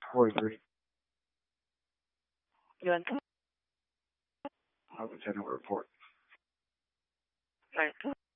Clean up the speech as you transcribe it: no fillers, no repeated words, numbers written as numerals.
43. You want to? I'll attend a report. Right.